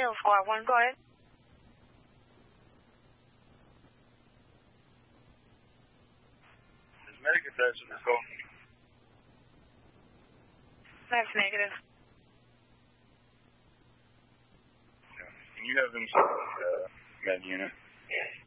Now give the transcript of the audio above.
Kill Squad 1, go ahead. Is medic attached to this call? That's negative. Yeah. Can you have them send med unit? Yeah.